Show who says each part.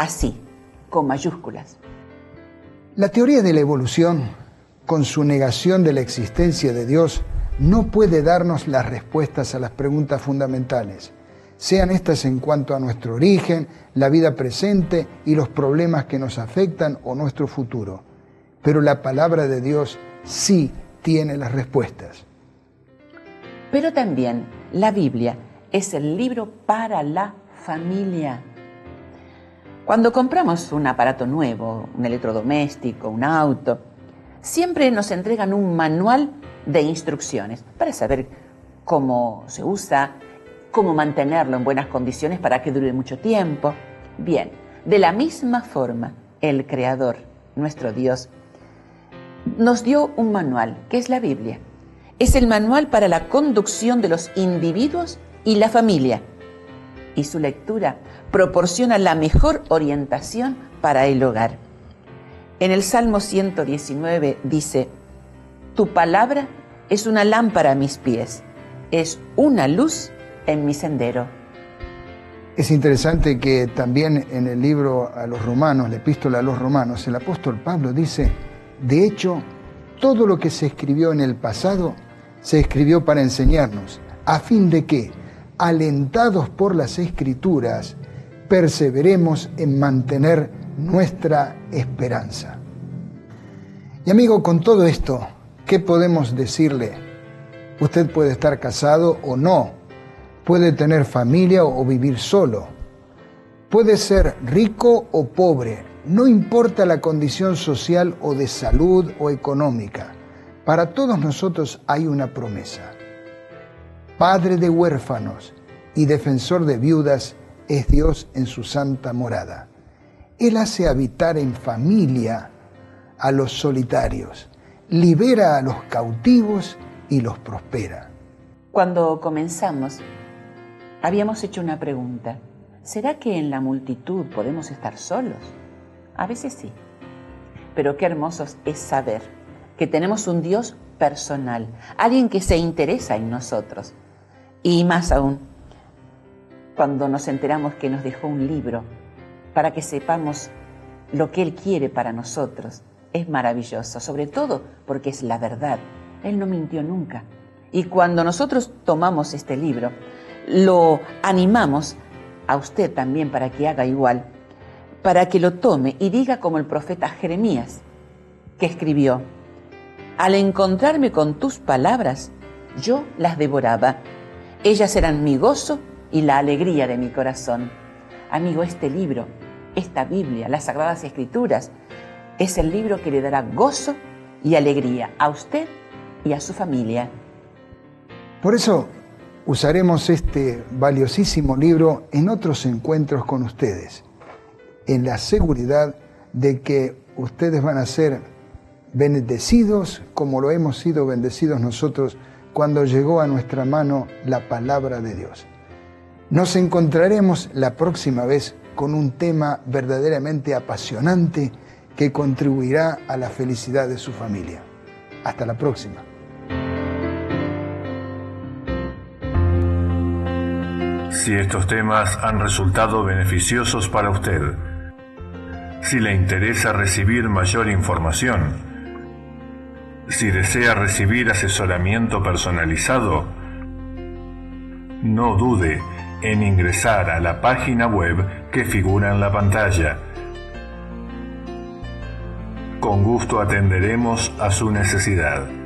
Speaker 1: así, con mayúsculas.
Speaker 2: La teoría de la evolución, con su negación de la existencia de Dios, no puede darnos las respuestas a las preguntas fundamentales, sean estas en cuanto a nuestro origen, la vida presente y los problemas que nos afectan o nuestro futuro. Pero la palabra de Dios sí tiene las respuestas.
Speaker 1: Pero también la Biblia es el libro para la familia. Cuando compramos un aparato nuevo, un electrodoméstico, un auto, siempre nos entregan un manual de instrucciones para saber cómo se usa, cómo mantenerlo en buenas condiciones para que dure mucho tiempo. Bien, de la misma forma, el Creador, nuestro Dios, nos dio un manual, que es la Biblia. Es el manual para la conducción de los individuos y la familia. Y su lectura proporciona la mejor orientación para el hogar. En el Salmo 119 dice: Tu palabra es una lámpara a mis pies, es una luz en mi sendero.
Speaker 2: Es interesante que también en el libro a los Romanos, la epístola a los Romanos, el apóstol Pablo dice: de hecho, todo lo que se escribió en el pasado se escribió para enseñarnos, a fin de que, alentados por las Escrituras, perseveremos en mantener nuestra esperanza. Y amigo, con todo esto, ¿qué podemos decirle? Usted puede estar casado o no, puede tener familia o vivir solo, puede ser rico o pobre, no importa la condición social o de salud o económica. Para todos nosotros hay una promesa. Padre de huérfanos y defensor de viudas es Dios en su santa morada. Él hace habitar en familia a los solitarios, libera a los cautivos y los prospera.
Speaker 1: Cuando comenzamos, habíamos hecho una pregunta. ¿Será que en la multitud podemos estar solos? A veces sí. Pero qué hermoso es saber que tenemos un Dios personal, alguien que se interesa en nosotros. Y más aún, cuando nos enteramos que nos dejó un libro para que sepamos lo que Él quiere para nosotros, es maravilloso, sobre todo porque es la verdad. Él no mintió nunca. Y cuando nosotros tomamos este libro, lo animamos a usted también para que haga igual, para que lo tome y diga como el profeta Jeremías, que escribió: al encontrarme con tus palabras, yo las devoraba. Ellas eran mi gozo y la alegría de mi corazón. Amigo, este libro, esta Biblia, las Sagradas Escrituras, es el libro que le dará gozo y alegría a usted y a su familia.
Speaker 2: Por eso usaremos este valiosísimo libro en otros encuentros con ustedes, en la seguridad de que ustedes van a ser bendecidos como lo hemos sido bendecidos nosotros cuando llegó a nuestra mano la palabra de Dios. Nos encontraremos la próxima vez con un tema verdaderamente apasionante que contribuirá a la felicidad de su familia. Hasta la próxima.
Speaker 3: Si estos temas han resultado beneficiosos para usted, si le interesa recibir mayor información, si desea recibir asesoramiento personalizado, no dude en ingresar a la página web que figura en la pantalla. Con gusto atenderemos a su necesidad.